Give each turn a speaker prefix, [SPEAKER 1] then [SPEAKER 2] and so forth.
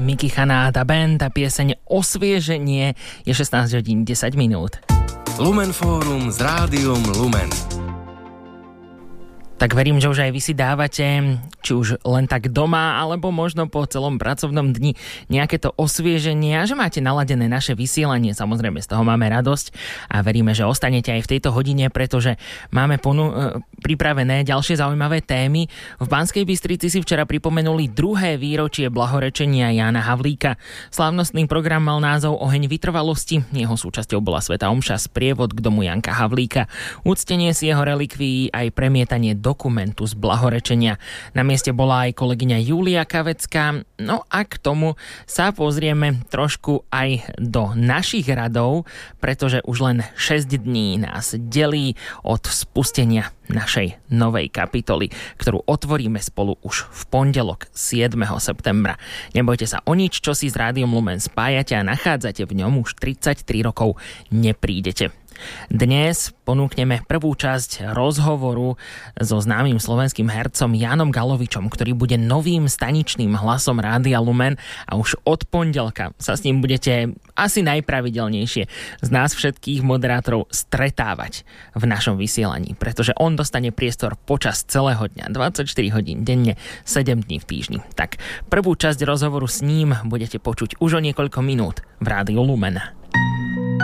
[SPEAKER 1] Miky Chana a band a pieseň Osvieženie. Je 16 hodín 10 minút.
[SPEAKER 2] Lumen Fórum s Rádiom Lumen.
[SPEAKER 1] Tak verím, že už aj vy si dávate, či už len tak doma, alebo možno po celom pracovnom dni nejaké to osvieženie a že máte naladené naše vysielanie. Samozrejme, z toho máme radosť a veríme, že ostanete aj v tejto hodine, pretože máme pripravené ďalšie zaujímavé témy. V Banskej Bystrici si včera pripomenuli 2. výročie blahorečenia Jána Havlíka. Slávnostný program mal názov Oheň vytrvalosti. Jeho súčasťou bola svätá omša, sprievod k domu Janka Havlíka, uctenie si jeho relikvií aj premietanie dokumentu z blahorečenia. Na mieste bola aj kolegyňa Julia Kavecká. No a k tomu sa pozrieme trošku aj do našich radov, pretože už len 6 dní nás delí od spustenia našej novej kapitoly, ktorú otvoríme spolu už v pondelok 7. septembra. Nebojte sa o nič, čo si s Rádiom Lumen spájate a nachádzate v ňom už 33 rokov, neprídete. Dnes ponúkneme prvú časť rozhovoru so známym slovenským hercom Jánom Galovičom, ktorý bude novým staničným hlasom Rádia Lumen a už od pondelka sa s ním budete asi najpravidelnejšie z nás všetkých moderátorov stretávať v našom vysielaní, pretože on dostane priestor počas celého dňa, 24 hodín denne, 7 dní v týždni. Tak prvú časť rozhovoru s ním budete počuť už o niekoľko minút v Rádiu Lumen.